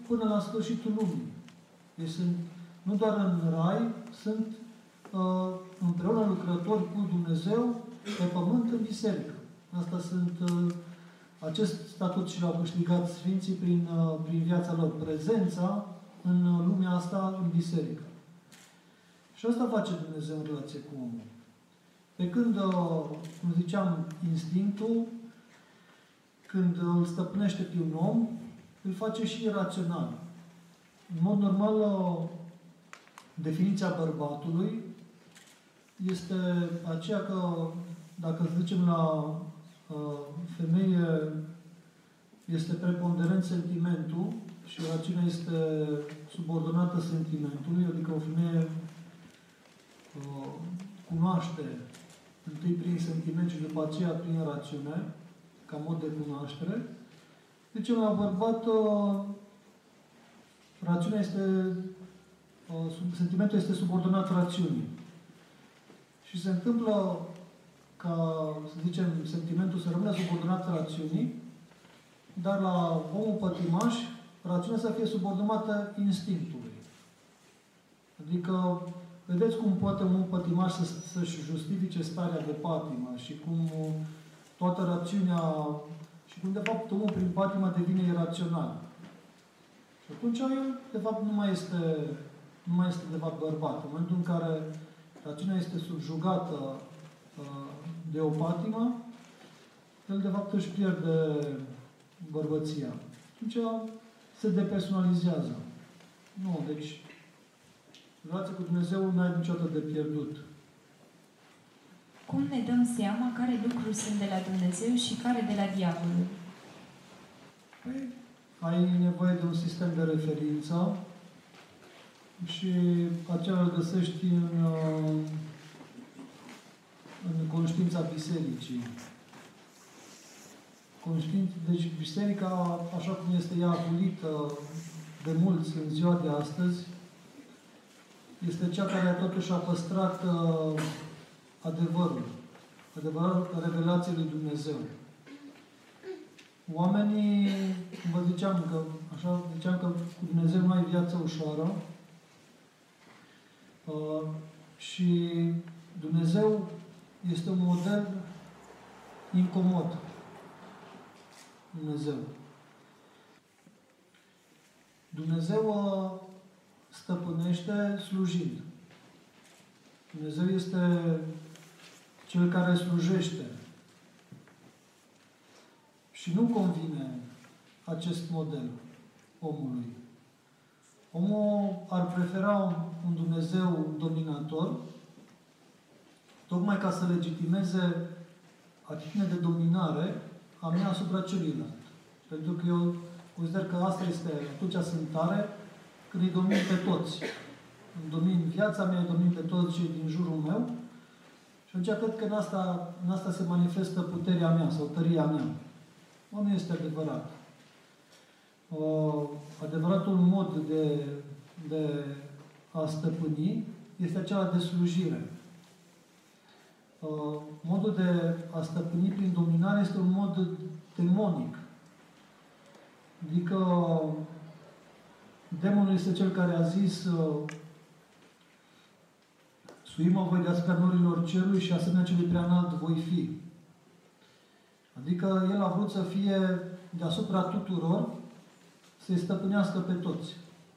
până la sfârșitul lumii. Deci sunt, nu doar în rai, sunt împreună lucrători cu Dumnezeu pe pământ în biserică. Asta sunt, acest statut și l-au câștigat Sfinții prin viața lor, prezența în lumea asta, în biserică. Și asta face Dumnezeu în relație cu omul. Pe când, cum ziceam, instinctul, când îl stăpânește pe un om, îl face și irațional. În mod normal, definiția bărbatului este aceea că, dacă zicem la femeie este preponderent sentimentul și rațiunea este subordonată sentimentului, adică o femeie cunoaște întâi prin sentiment și după aceea prin rațiune, ca mod de cunoaștere. Deci la bărbat rațiunea este, sentimentul este subordonat rațiunii. Și se întâmplă ca, să zicem, sentimentul să rămână subordonat rațiunii, dar la omul pătimaș, rațiunea să fie subordonată instinctului. Adică, vedeți cum poate un om pătimaș să-și justifice starea de patimă și cum toată rațiunea și cum, de fapt, omul prin patimă devine irațional. Și atunci el, de fapt, nu mai este, de fapt, bărbat. În momentul în care rațiunea este subjugată de o patimă, el, de fapt, își pierde bărbăția. Atunci se depersonalizează. Nu, deci, relația cu Dumnezeu nu ai niciodată de pierdut. Cum ne dăm seama care lucruri sunt de la Dumnezeu și care de la diavolul? Păi, ai nevoie de un sistem de referință și acela îl găsești în conștiința bisericii. Deci biserica, așa cum este ea abulită de mulți în ziua de astăzi, este cea care totuși a păstrat adevărul revelației lui Dumnezeu. Oamenii, vă ziceam că cu Dumnezeu nu ai viață ușoară și Dumnezeu este un model incomod. Dumnezeu stăpânește slujind. Dumnezeu este Cel care slujește. Și nu convine acest model omului. Omul ar prefera un Dumnezeu dominator, tocmai ca să legitimeze atitudinea de dominare a mea asupra celuilalt. Pentru că eu consider că asta este, atunci sunt tare, când îi domin pe toți. Îmi domin viața mea, îi domin pe toți cei din jurul meu și atunci cred că în asta se manifestă puterea mea sau tăria mea. Nu este adevărat. Adevăratul mod de a stăpâni este acela de slujire. Modul de a stăpâni prin dominare este un mod demonic. Adică demonul este cel care a zis suimă voi deasupra norilor cerului și asemenea celui prea înalt voi fi. Adică el a vrut să fie deasupra tuturor, să-i stăpânească pe toți.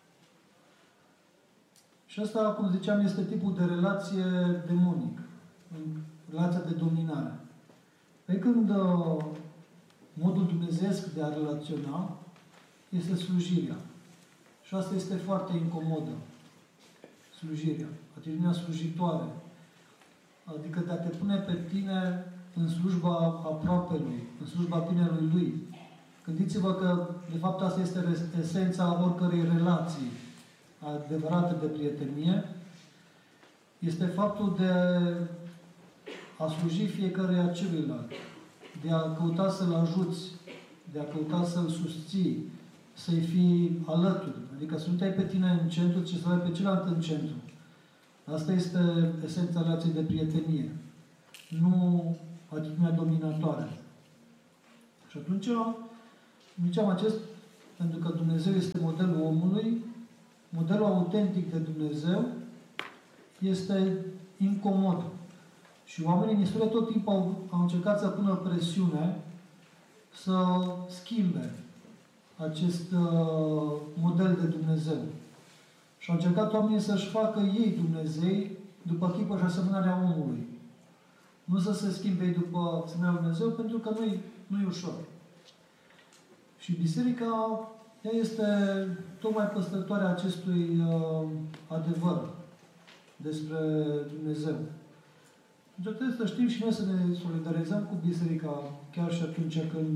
Și asta, cum ziceam, este tipul de relație demonic, relația de dominare. Pe când modul dumnezeiesc de a relaționa este slujirea. Și asta este foarte incomodă. Slujirea. Atitudinea slujitoare. Adică de a te pune pe tine în slujba aproapelui, în slujba binelui lui. Gândiți-vă că, de fapt, asta este esența oricărei relații adevărate de prietenie. Este faptul de a sluji fiecăruia celuilalt, de a căuta să-l ajuți, de a căuta să-l susții, să-i fii alături. Adică să nu te ai pe tine în centru, ci să ai pe celălalt în centru. Asta este esența relației de prietenie. Nu atitudinea dominatoare. Și atunci, ziceam, pentru că Dumnezeu este modelul omului, modelul autentic de Dumnezeu este incomod. Și oamenii în istorie tot timpul au încercat să pună presiune să schimbe acest model de Dumnezeu. Și au încercat oamenii să-și facă ei Dumnezei după chipul și asemănarea omului. Nu să se schimbe ei după asemănarea Dumnezeu, pentru că nu e ușor. Și Biserica, ea este tocmai păstrătoarea acestui adevăr despre Dumnezeu. Deci trebuie să știm și noi să ne solidarizăm cu Biserica, chiar și atunci când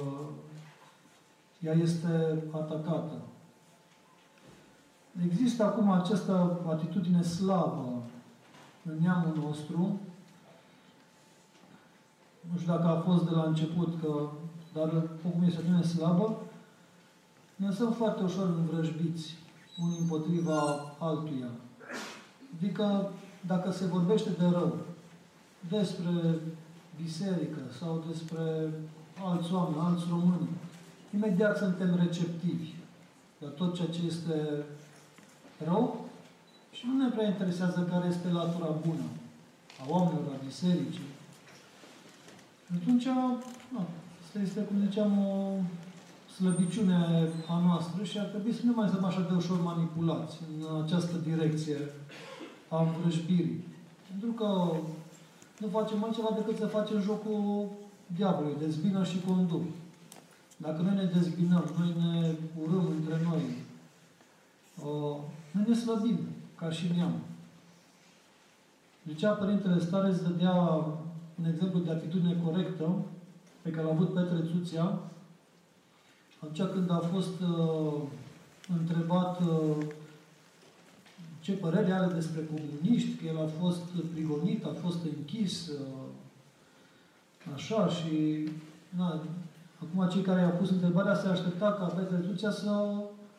ea este atacată. Există acum această atitudine slabă în neamul nostru. Nu știu dacă a fost de la început, dar cum este o atitudine slabă, ne lăsăm foarte ușor învrăjbiți unii împotriva altuia. Adică, dacă se vorbește de rău despre biserică sau despre alți oameni, alți români, imediat suntem receptivi la tot ceea ce este rău și nu ne prea interesează care este latura bună a oamenilor, a bisericii. Atunci, asta este, cum ziceam, o slăbiciune a noastră și ar trebui să nu mai stăm așa de ușor manipulați în această direcție a învrăjbirii. Pentru că nu facem altceva decât să facem jocul diavolului, dezbină și conduc. Dacă noi ne dezbinăm, noi ne urâm între noi, noi ne slăbim, ca și neam. Zicea Părintele Stareț, dădea un exemplu de atitudine corectă pe care l-a avut Petre Țuțea, atunci când a fost întrebat ce părere are despre comuniști, că el a fost prigonit, a fost închis, așa, și acum cei care i-au pus întrebarea se aștepta ca Petre Țuțea să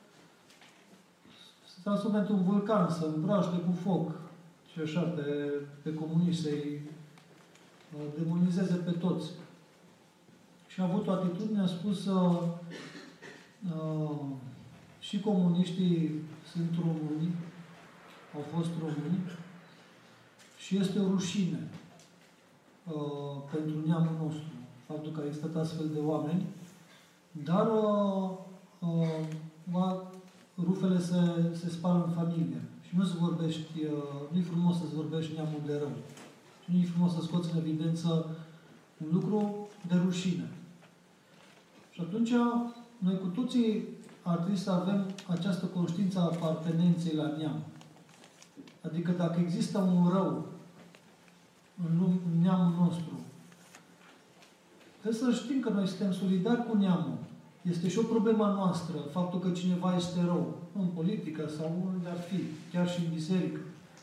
se transforme într-un vulcan, să îmbraște cu foc și așa pe comuniști, să-i demonizeze pe toți. Și a avut o atitudine, a spus și comuniștii sunt români, au fost români, și este o rușine pentru neamul nostru, faptul că a existat astfel de oameni, dar rufele se spală în familie. Și nu se vorbești, nu e frumos să-ți vorbești neamul de rău. Și nu e frumos să scoți în evidență un lucru de rușine. Și atunci, noi cu toții ar trebui să avem această conștiință a apartenenței la neam. Adică dacă există un rău în neamul nostru, trebuie să știm că noi suntem solidari cu neamul. Este și o problemă noastră, faptul că cineva este rău, în politică sau unde ar fi, chiar și în biserică.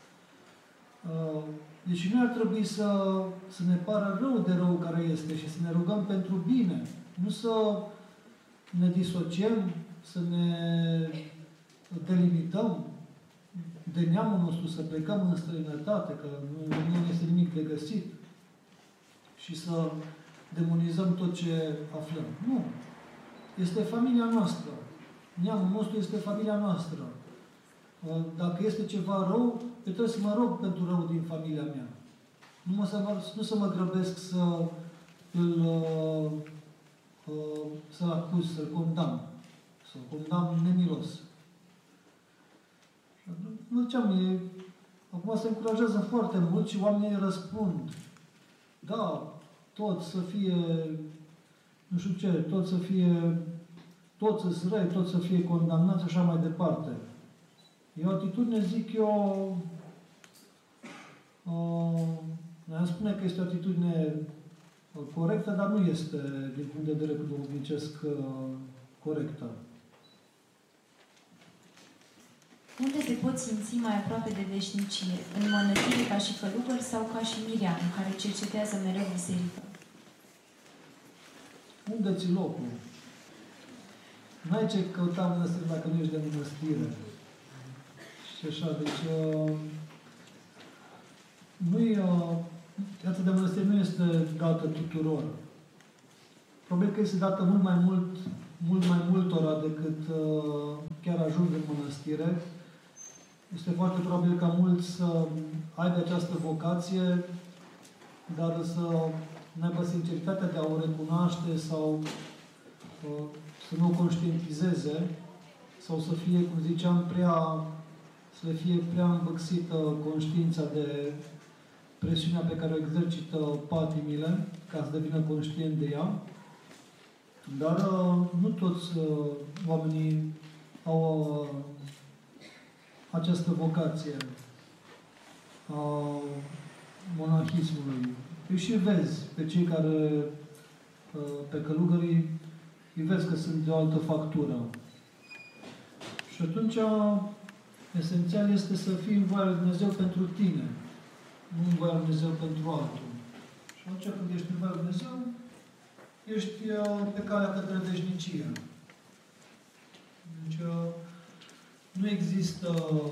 Deci noi ar trebui să ne pară rău de rău care este și să ne rugăm pentru bine. Nu să ne disociem, să ne delimităm de neamul nostru, să plecăm în străinătate, că nu este nimic de găsit, și să demonizăm tot ce aflăm. Nu. Este familia noastră. Neamul nostru este familia noastră. Dacă este ceva rău, eu trebuie să mă rog pentru rău din familia mea. Nu să mă grăbesc să-l acuz, să-l condamn. Să-l condamn nemilos. Nu ziceam, acum se încurajează foarte mult și oamenii răspund. Da, tot să fie, nu știu ce, toți să răi, toți să fie condamnați, așa mai departe. E o atitudine, zic eu, am spune că este o atitudine corectă, dar nu este, din punct de vedere duhovnicesc, corectă. Unde te poți simți mai aproape de veșnicie? În mănăstire ca și călugăr sau ca și mirean, care cercetează mereu biserica? Unde ți locul? N-ai ce căuta mănăstire dacă nu ești de mănăstire. Și așa, deci viața de mănăstire nu este dată tuturor. Probabil că este dată mult mai mult mult mai multora decât chiar ajung în mănăstire. Este foarte probabil ca mulți să aibă această vocație, dar să nu aibă sinceritatea de a o recunoaște sau să nu o conștientizeze, sau să fie, cum ziceam, să le fie prea îmbăxită conștiința de presiunea pe care o exercită patimile, ca să devină conștient de ea. Dar nu toți oamenii au această vocație a monahismului. Îi și vezi pe cei care, pe călugării, îi vezi că sunt de o altă factură. Și atunci, esențial este să fii în voia lui Dumnezeu pentru tine, nu în voia lui Dumnezeu pentru altul. Și atunci, când ești în voia lui Dumnezeu, ești pe calea către veșnicie. Deci, nu există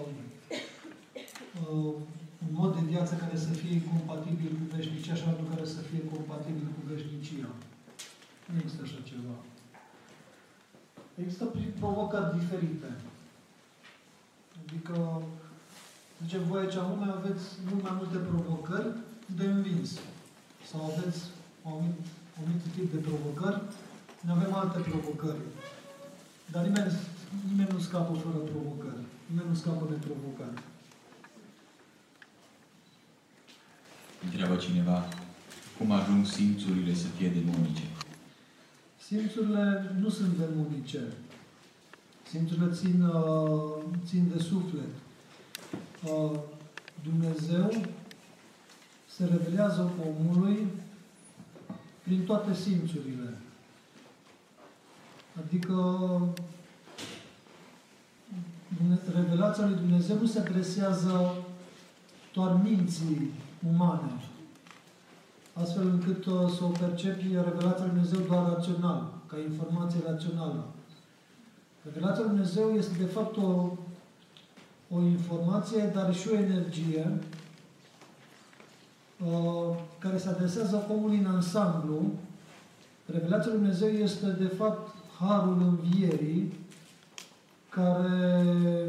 un mod de viață care să fie incompatibil cu veșnicia și altul care să fie compatibil cu veșnicia. Nu există așa ceva. Există provocări diferite. Adică, zicem, voi aici în lume aveți mult mai multe provocări de învins. Sau aveți un anumit tip de provocări, noi avem alte provocări. Dar nimeni nu scapă fără provocări. Nimeni nu scapă neprovocat. Întreabă cineva, cum ajung simțurile să fie demonice? Simțurile nu sunt demonice. Simțurile țin de suflet. Dumnezeu se revelează omului prin toate simțurile. Adică revelația lui Dumnezeu nu se adresează doar minții umane, astfel încât să o percepi revelația lui Dumnezeu doar rațional, ca informație rațională. Revelația lui Dumnezeu este de fapt o informație, dar și o energie care se adresează omului în ansamblu. Revelația lui Dumnezeu este de fapt harul învierii care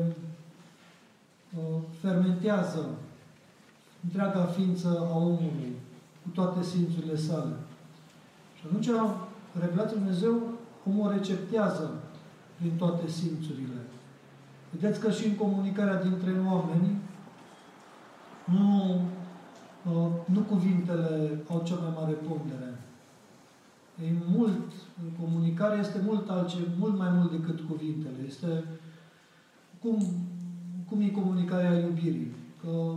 fermentează întreaga ființă a omului cu toate simțurile sale. Și atunci, revelația lui Dumnezeu, omul receptează prin toate simțurile. Vedeți că și în comunicarea dintre oameni, nu cuvintele au cea mai mare pondere. Comunicarea este mult mai mult decât cuvintele. Este cum e comunicarea iubirii. Că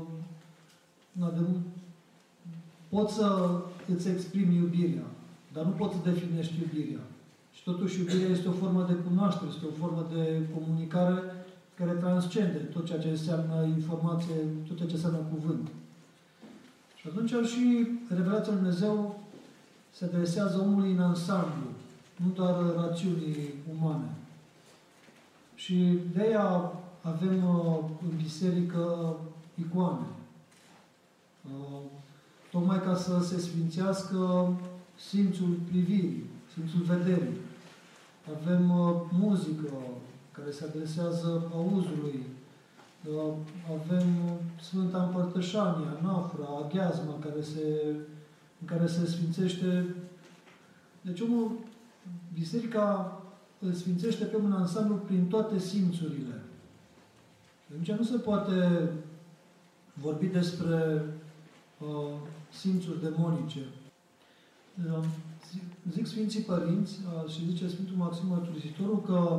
poți să îți exprimi iubirea, dar nu poți să definești iubirea. Și totuși iubirea este o formă de cunoaștere, este o formă de comunicare care transcende tot ceea ce înseamnă informație, tot ceea ce înseamnă cuvânt. Și atunci și revelația lui Dumnezeu se adresează omului în ansamblu, nu doar rațiunii umane. Și de aia avem în biserică icoane. Tocmai ca să se sfințească simțul privirii, simțul vederii. Avem muzică care se adresează auzului. Avem Sfânta Împărtășanie, anafora, aghiazma, în care se sfințește. Deci biserica îl sfințește pe un ansamblu prin toate simțurile. Deci nu se poate vorbi despre simțuri demonice. Zic Sfinții Părinți și zice Sfântul Maxim Mărturisitorul că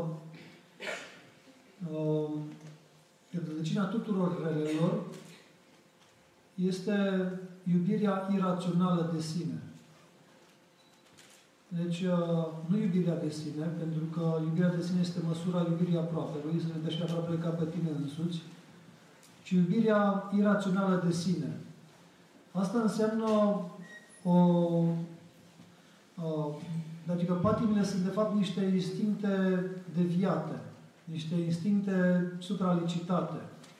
rădăcina tuturor relelor este iubirea irațională de sine. Deci, nu iubirea de sine, pentru că iubirea de sine este măsura iubirii aproapelui, să vedești aproapele ca pe tine însuți, ci iubirea irațională de sine. Asta înseamnă adică patimile sunt de fapt niște instincte deviate, niște instincte supralicitate.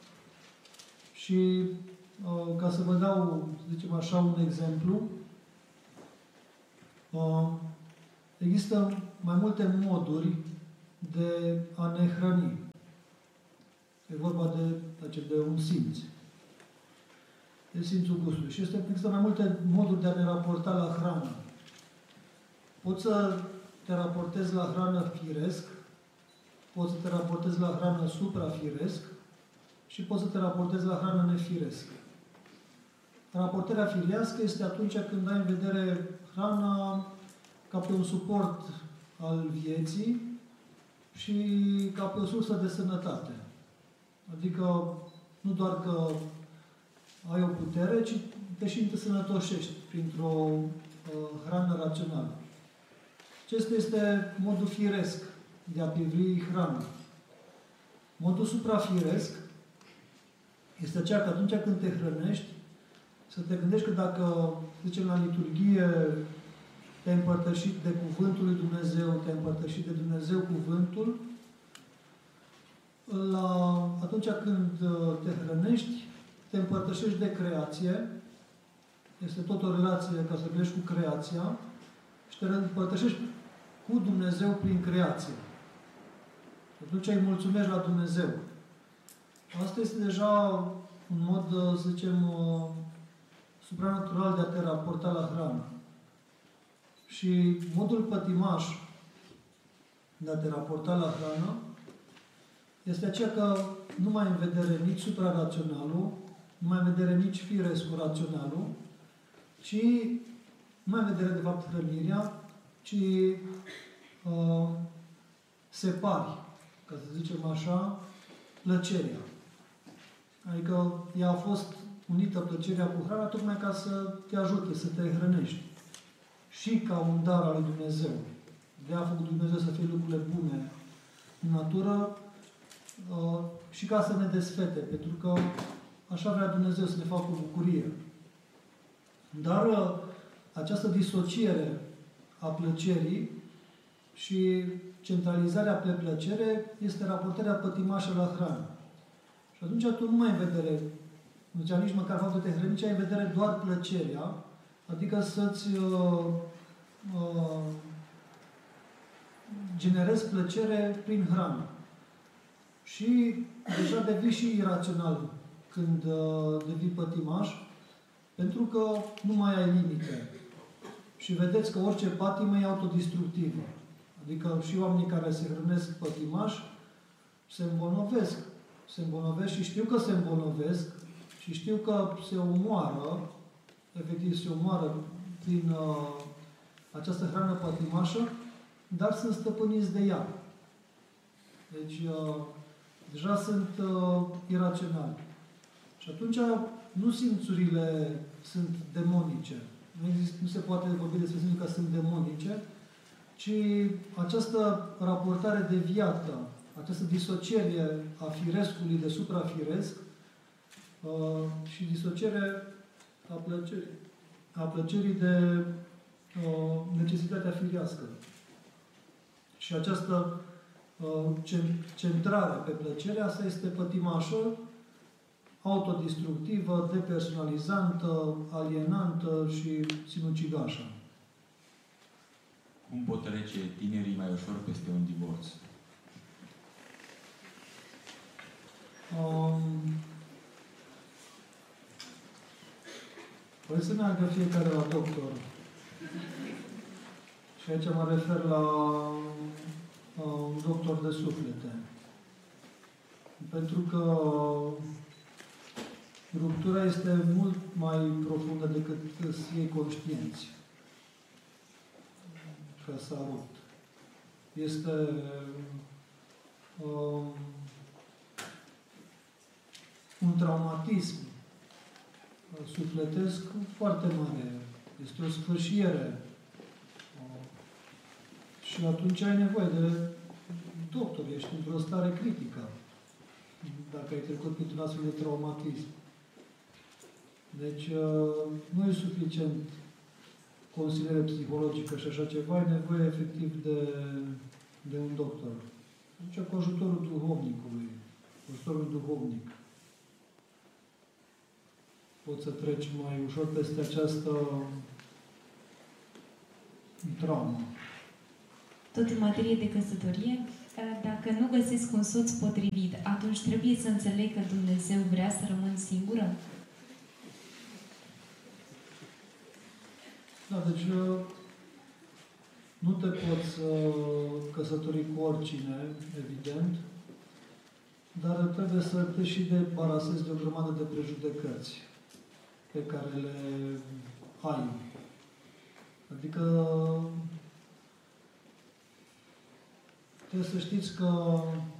Și ca să vă dau, să zicem așa, un exemplu, există mai multe moduri de a ne hrăni. E vorba de un simț. De simțul gustului. Și există mai multe moduri de a ne raporta la hrană. Poți să te raportezi la hrană firesc, poți să te raportezi la hrană suprafiresc și poți să te raportezi la hrană nefiresc. Raportarea firească este atunci când ai în vedere hrana ca pe un suport al vieții și ca pe o sursă de sănătate. Adică nu doar că ai o putere, ci te și însănătoșești printr-o hrană rațională. Acesta este modul firesc de a privi hrana. Modul suprafiresc este aceea că atunci când te hrănești, să te gândești că dacă, zicem, la liturghie te-ai împărtășit de Cuvântul lui Dumnezeu, te-ai împărtășit de Dumnezeu Cuvântul, atunci când te hrănești, te împărtășești de creație, este tot o relație ca să vorbești cu creația, și te împărtășești cu Dumnezeu prin creație. Atunci îi mulțumești la Dumnezeu. Asta este deja un mod, să zicem, supranatural de a te raporta la hrană. Și modul pătimaș de a te raporta la hrană este aceea că nu mai în vedere nici supraraționalul, nu mai în vedere nici firescul raționalul, ci nu mai în vedere, de fapt, hrănirea, ci separi, ca să zicem așa, plăcerea. Adică ea a fost unită, plăcerea, cu hrana, tocmai ca să te ajute, să te hrănești. Și ca un dar al lui Dumnezeu. De a făcut Dumnezeu să fie lucrurile bune în natură, și ca să ne desfete, pentru că așa vrea Dumnezeu să ne facă o bucurie. Dar această disociere a plăcerii și centralizarea pe plăcere este raportarea pătimașă la hrană. Și atunci tu nu mai ai în vedere, nici măcar faptul de te hrăni, ci ai în vedere doar plăcerea, adică să-ți generezi plăcere prin hrană. Și deja devii și irațional când devii pătimaș, pentru că nu mai ai limite. Și vedeți că orice patimă e autodistructivă. Adică și oamenii care se hrănesc pătimași se îmbolnăvesc. Se îmbolnăvesc și știu că se îmbolnăvesc și știu că se omoară, efectiv se omoară prin această hrană pătimașă, dar sunt stăpâniți de ea. Deci, deja sunt iraționali. Și atunci, nu simțurile sunt demonice. Nu se poate vorbi despre simțuri că sunt demonice, ci această raportare deviată, această disociere a firescului de suprafiresc și disociere a plăcerii de necesitatea firească. Și această centrare pe plăcere, asta este pătimașă, autodistructivă, depersonalizantă, alienantă și sinucigașă. Cum pot trece tinerii mai ușor peste un divorț? Păi să meargă fiecare la doctor. Și aici mă refer la un doctor de suflete. Pentru că ruptura este mult mai profundă decât să iei conștienți că s-a rupt. Este un traumatism sufletesc foarte mare. Este o sfârșiere. Și atunci ai nevoie de doctor. Ești într-o stare critică. Dacă ai trecut printr-un astfel de traumatism. Deci, nu e suficient consiliere psihologică și așa ceva, ai nevoie efectiv de un doctor. Deci, cu ajutorul duhovnicului, cu ajutorul duhovnic, poți să treci mai ușor peste această traumă. Tot în materie de căsătorie, dacă nu găsesc un soț potrivit, atunci trebuie să înțeleg că Dumnezeu vrea să rămân singură? Da, deci nu te poți căsători cu oricine, evident, dar trebuie să te și debarasezi de o grămadă de prejudecăți pe care le ai. Adică trebuie să știți că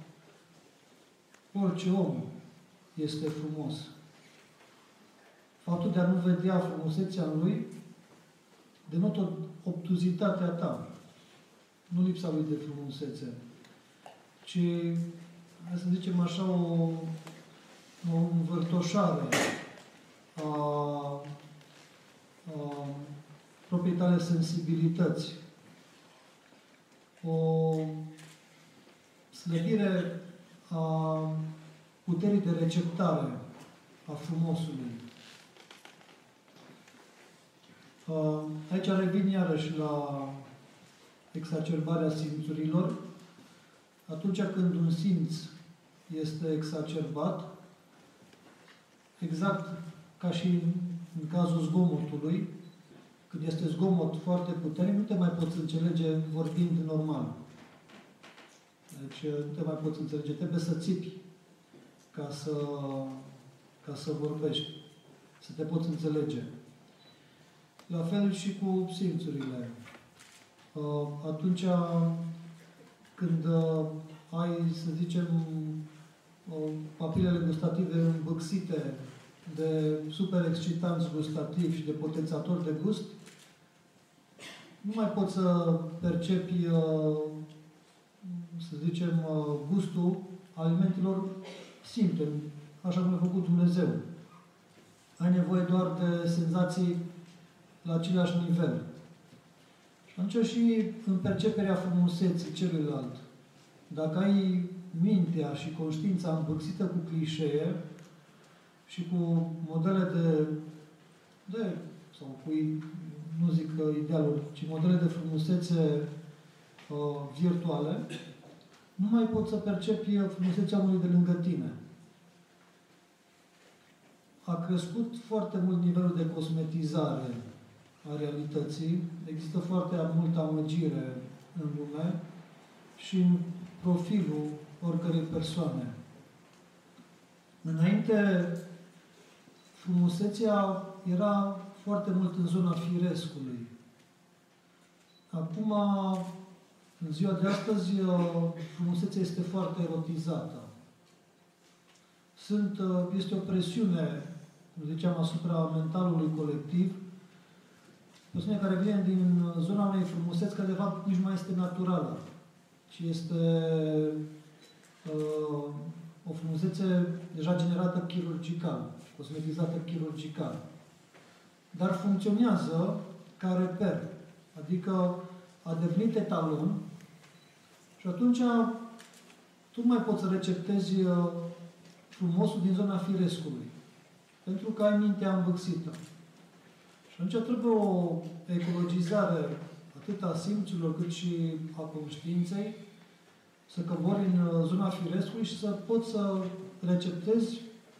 orice om este frumos. Faptul de a nu vedea frumusețea în lui denotă obtuzitatea ta, nu lipsa lui de frumusețe, ci, hai să zicem așa, o învârtoșare a propriei tale sensibilități, o slăbire a puterii de receptare a frumosului. Aici revin iarăși la exacerbarea simțurilor. Atunci când un simț este exacerbat, exact ca și în cazul zgomotului, când este zgomot foarte puternic, nu te mai poți înțelege vorbind normal. Deci nu te mai poți înțelege. Trebuie să țipi ca să vorbești, să te poți înțelege. La fel și cu simțurile. Atunci când ai, să zicem, papilele gustative îmbâxite de super excitanți gustativi și de potențatori de gust, nu mai poți să percepi, să zicem, gustul alimentelor simple, așa cum a făcut Dumnezeu. Ai nevoie doar de senzații la același nivel. Și atunci și în perceperea frumuseții celuilalt, dacă ai mintea și conștiința îmbârțită cu clișee și cu modele sau cu, nu zic idealuri, ci modele de frumusețe virtuale, nu mai poți să percepi frumusețea omului de lângă tine. A crescut foarte mult nivelul de cosmetizare a realității. Există foarte multă amăgire în lume și în profilul oricărei persoane. Înainte, frumusețea era foarte mult în zona firescului. Acum, în ziua de astăzi, frumusețea este foarte erotizată. Este o presiune, cum ziceam, asupra mentalului colectiv, persoane care vine din zona unei frumuseți, care de fapt nici nu mai este naturală, ci este o frumusețe deja generată chirurgical, cosmetizată chirurgical. Dar funcționează ca reper, adică a devenit etalon și atunci tu nu mai poți să receptezi frumosul din zona firescului, pentru că ai mintea îmbâxită. Și atunci trebuie o ecologizare atât a simțurilor cât și a conștiinței, să cobori în zona firescului și să poți să receptezi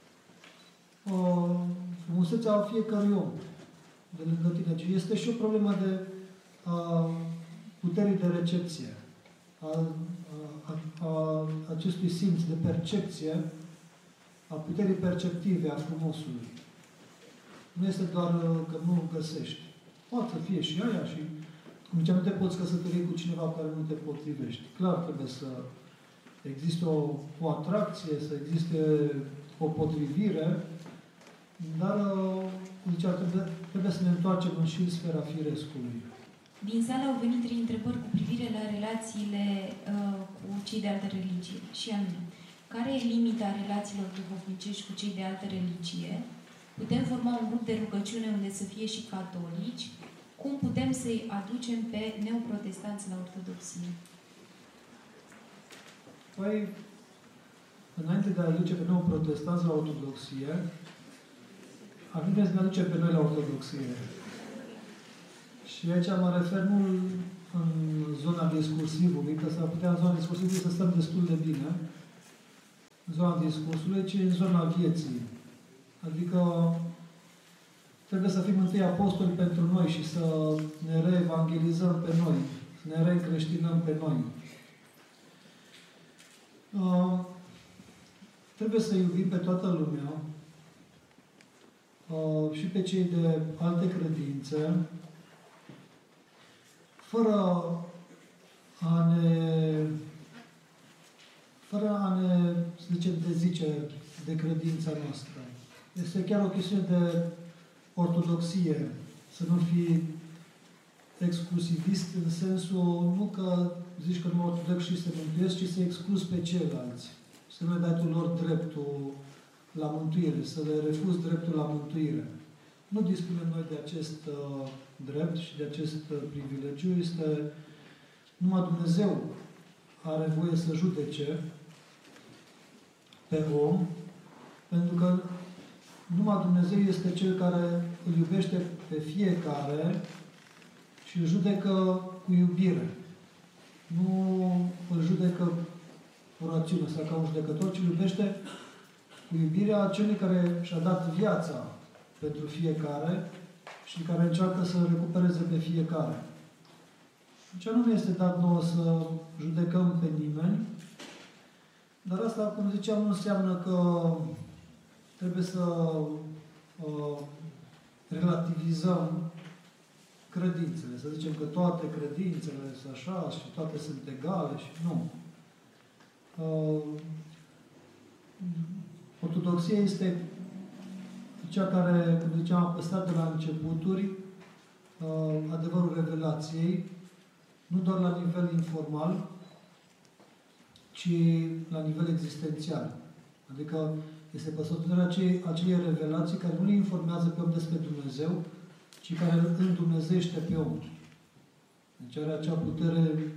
frumusețea fiecărui om de lângă tine. Deci este și o problemă de puterii de recepție, a acestui simț de percepție, a puterii perceptive a frumosului. Nu este doar că nu găsești. Poate să fie și aia și, cum ziceam, nu te poți căsători cu cineva care nu te potrivești. Clar, trebuie să existe o atracție, să existe o potrivire, dar, cum ziceam, trebuie să ne întoarcem în și sfera firescului. Din sală au venit 3 întrebări cu privire la relațiile cu cei de altă religie. Și anume, care e limita relațiilor duhovnicești cu cei de altă religie? Putem forma un grup de rugăciune unde să fie și catolici? Cum putem să-i aducem pe neoprotestanți la ortodoxie? Păi, înainte de a aduce pe neoprotestanți la ortodoxie, ar trebui să ne aduce pe noi la ortodoxie. Și aici mă refer nu în zona discursivului, că s-ar putea în zona discursivului să stăm destul de bine, în zona discursului, ci în zona vieții. Adică trebuie să fim întâi apostoli pentru noi și să ne reevangelizăm pe noi, să ne reîncreștinăm pe noi. Trebuie să iubim pe toată lumea și pe cei de alte credințe, fără a ne, să zicem, dezice de credința noastră. Este chiar o chestiune de ortodoxie, să nu fii exclusivist în sensul, nu că zici că numai ortodoxii se mântuiesc, ci să excluzi pe ceilalți. Să nu le dai tu lor dreptul la mântuire, să le refuzi dreptul la mântuire. Nu dispunem noi de acest drept și de acest privilegiu. Este numai Dumnezeu are voie să judece pe om, pentru că numai Dumnezeu este Cel care îl iubește pe fiecare și îl judecă cu iubire. Nu îl judecă cu rațiune sau ca un judecător, ci îl iubește cu iubirea celui care și-a dat viața pentru fiecare și care încearcă să recupereze pe fiecare. Deci nu ne este dat nouă să judecăm pe nimeni, dar asta, cum ziceam, nu înseamnă că trebuie să relativizăm credințele. Să zicem că toate credințele sunt așa și toate sunt egale și nu. Ortodoxia este cea care, cum ziceam, a păstrat de la începuturi adevărul revelației, nu doar la nivel informal, ci la nivel existențial. Adică este păstrătoarea acelei revelații care nu le informează pe om despre Dumnezeu, ci care îl îndumnezește pe om. Deci are acea putere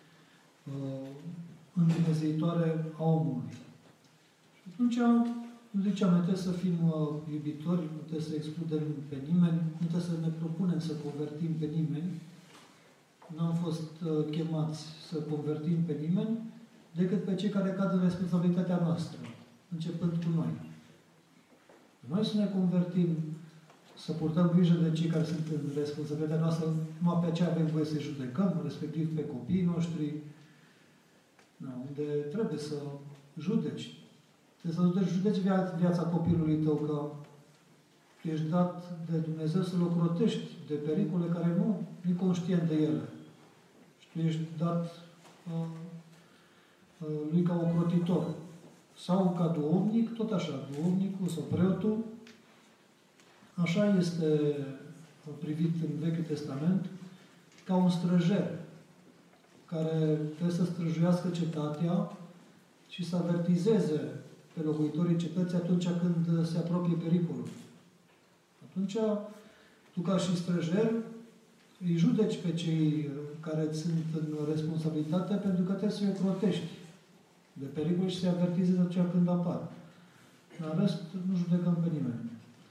îndumnezeitoare a omului. Și atunci, cum ziceam, noi trebuie să fim iubitori, nu trebuie să excludem pe nimeni, nu trebuie să ne propunem să convertim pe nimeni. Nu am fost chemați să convertim pe nimeni, decât pe cei care cad în responsabilitatea noastră, începând cu noi. Noi să ne convertim, să purtăm grijă de cei care sunt în responsabilitatea noastră, numai pe aceea avem voie să judecăm, respectiv pe copiii noștri, unde trebuie să judeci. Trebuie să judeci viața copilului tău, că tu ești dat de Dumnezeu să-l ocrotești de pericole care nu e conștient de ele. Și tu ești dat lui ca ocrotitor. Sau ca duhovnic, tot așa, duhovnicul sau preotul, așa este privit în Vechiul Testament, ca un străjer care trebuie să străjuiască cetatea și să avertizeze pe locuitorii cetății atunci când se apropie pericolul. Atunci, tu ca și străjer, îi judeci pe cei care sunt în responsabilitate pentru că trebuie să-i ocrotești de pericol și să-i avertizezi atunci când apar. În rest, nu judecăm pe nimeni.